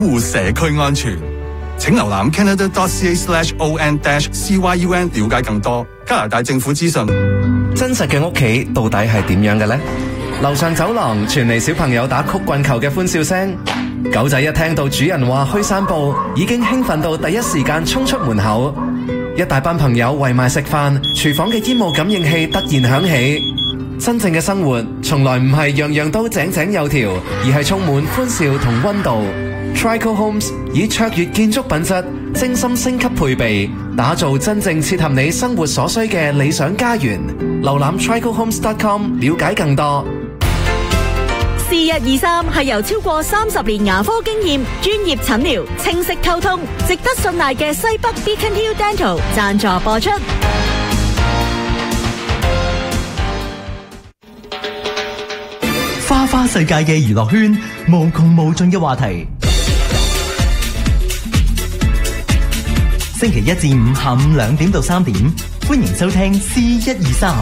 護社區安全。請瀏覽 canada.ca/on-cyun 了解更多加拿大政府資訊。 真實嘅屋企到底係點樣嘅呢？樓上走廊傳嚟小朋友打曲棍球嘅歡笑聲，狗仔一聽到主人話去散步，已經興奮到第一時間衝出門口。一大班朋友圍埋食飯，廚房嘅煙霧感應器突然響起。真正嘅生活從來唔係樣樣都井井有條，而係充滿歡笑同溫度。Trico Homes 以卓越建築品質、精心升級配備，打造真正切合你生活所需嘅理想家園。瀏覽 tricohomes.com 了解更多。 4123係由超過30年牙科經驗、專業診療、清晰溝通、值得信賴嘅西北 Beacon Hill Dental 贊助播出。 花花世界嘅娛樂圈，無窮無盡嘅話題。星期一至五下午2點到3點，歡迎收聽 C123。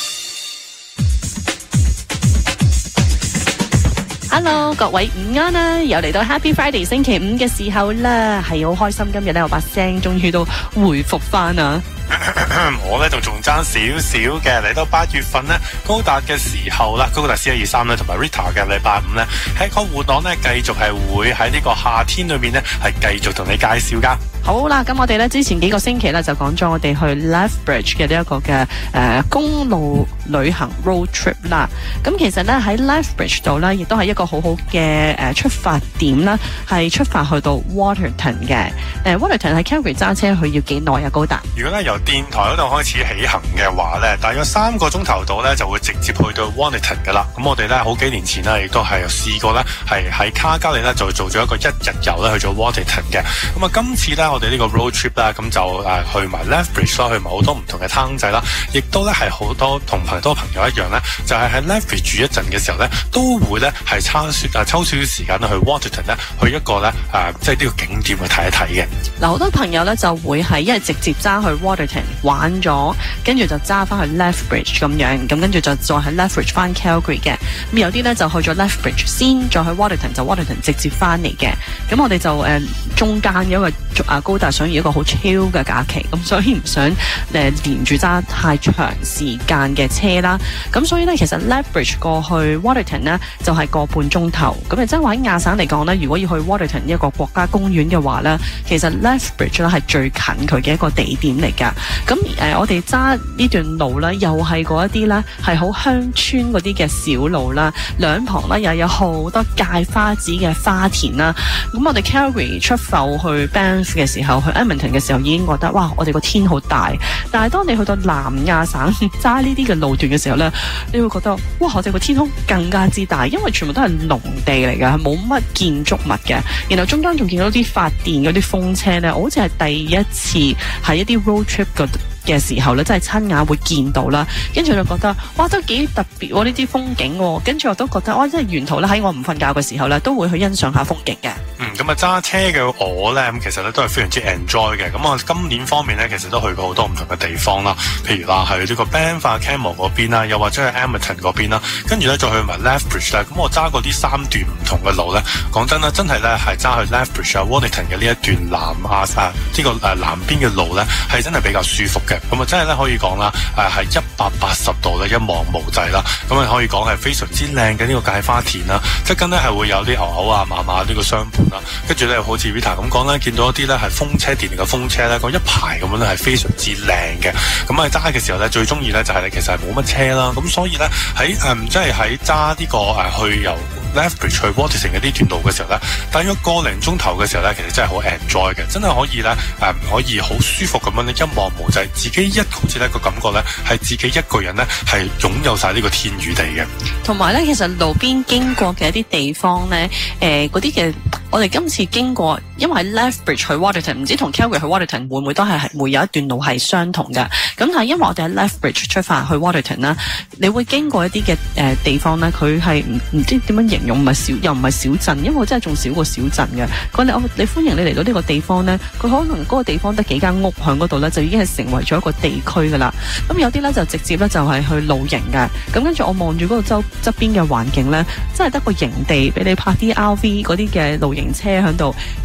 Hello， 各位午安啦！又嚟到 Happy Friday 星期5嘅時候啦，係好開心今日咧，我把聲終於都回復翻啊！ 我咧仲爭少少嘅，嚟到8月份咧，高達嘅時候啦，高達C123咧同埋 Rita 嘅禮拜5咧，吃喝玩樂咧繼續係會喺呢個夏天裏面咧係繼續同你介紹噶。 好啦，咁我哋咧之前幾個星期咧就講咗我哋去 Lethbridge 嘅呢一個嘅公路旅行 road trip 啦。咁其實咧喺 Lethbridge 度咧，亦都係一個好好嘅出發點啦，係出發去到 Waterton 嘅。Waterton 喺 Calgary 揸車去要幾耐啊？高達？ 如果咧由電台嗰度開始起行嘅話咧，大約3個鐘頭度咧就會直接去到 Waterton 噶啦。咁我哋咧好幾年前咧亦都係試過咧係喺卡加里咧就做咗一個1日遊咧去咗 Waterton 嘅。咁啊今次咧我哋呢個 road trip 啦，咁就去埋 Lethbridge 啦，去埋好多唔同嘅攤仔啦，亦都咧係好多同朋友一樣咧，就係喺 Lethbridge 住一陣嘅時候咧，都會咧係抽少少時間去 Waterton 咧，去一個咧即係呢個景點去睇一睇嘅。 嗱，好多朋友咧就會係一係直接揸去 Waterton 玩咗，跟住就揸翻去 Lethbridge 咁樣，咁跟住就再喺 Lethbridge 翻 Calgary 嘅。咁有啲咧就去咗 Lethbridge 先，再去 Waterton 就 Waterton 直接翻嚟嘅。咁我哋就中間有一個高達想要一個好 chill 嘅假期，咁所以唔想連住揸太長時間嘅車啦。咁所以咧，其實 Lethbridge 過去 Waterton 咧就係個半鐘頭。咁即係話喺亞省嚟講咧，如果要去 Waterton 一個國家公園嘅話咧，其實 Lethbridge 咧係最近佢嘅一個地點嚟㗎。咁我哋揸呢段路咧，又係嗰一啲咧係好鄉村嗰啲嘅小路啦，兩旁咧又有好多芥花籽嘅花田啦。咁我哋 Calgary 出埠去 Banff 嘅時候，去 Edmonton 嘅時候已經覺得哇，我哋個天好大。但係當你去到南亞省揸呢啲嘅路段嘅時候咧，你會覺得哇，我哋個天空更加之大，因為全部都係農地嚟㗎，冇乜建築物嘅。然後中間仲見到啲發電嗰啲風車咧，我好似係第一次喺一啲 road trip 嘅時候咧，真係親眼會見到啦。跟住就覺得哇，都幾特別喎呢啲風景喎。跟住我都覺得哇，真係沿途咧喺我唔瞓覺嘅時候咧，都會去欣賞下風景嘅。 咁啊揸車嘅我咧，咁其實咧都係非常之 enjoy 嘅。咁啊今年方面咧，其實都去過好多唔同嘅地方啦。譬如話係呢個 Banff Camel 嗰邊啦，又或者係 Edmonton 嗰邊啦。跟住咧再去埋 Lethbridge 咧。咁我揸過呢3段唔同嘅路咧，講真啦，真係咧係揸去 Lethbridge 啊 Waterton 嘅呢一段南邊嘅路咧，係真係比較舒服嘅。咁啊真係咧可以講啦，係180度咧一望無際啦。咁啊可以講係非常之靚嘅呢個芥花田啦。側跟咧係會有啲牛牛啊馬馬呢個雙盤啦。跟住咧好似 Vita 咁講咧，見到一啲咧係風車電力嘅風車咧，嗰一排咁樣咧係非常之靚嘅。咁啊揸嘅時候咧，最中意咧就係你其實係冇乜車啦。咁所以咧喺即係喺揸呢個去由Lethbridge 去 Waterton 嘅呢段路嘅時候咧，大約個零鐘頭嘅時候咧，其實真係好 enjoy 嘅，真係可以咧可以好舒服咁樣咧一望無際，自己好似咧個感覺咧係自己一個人咧係擁有晒呢個天與地嘅。同埋咧，其實路邊經過嘅一啲地方咧，嗰啲嘅我哋今次經過，因為喺 Lethbridge 去 Waterton， 唔知同 Calgary 去 Waterton 會唔會都係會有一段路係相同嘅。咁但係因為我哋喺 Lethbridge 出發去 Waterton 啦，你會經過一啲嘅地方咧，佢係唔知點樣形容，又唔係小鎮，因為我真係仲少過小鎮嘅。你歡迎你嚟到呢個地方咧，佢可能嗰個地方得幾間屋喺嗰度咧，就已經係成為咗一個地區噶啦。咁有啲咧就直接咧就係去露營嘅。咁跟住我望住嗰個側邊嘅環境咧，真係得個營地俾你拍啲 RV 嗰啲嘅露營型車喺度。